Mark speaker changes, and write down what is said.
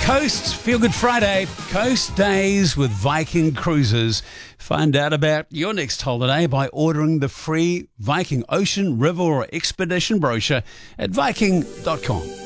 Speaker 1: Coast, Feel Good Friday, Coast Days with Viking Cruises. Find out about your next holiday by ordering the free Viking Ocean, River or Expedition brochure at Viking.com.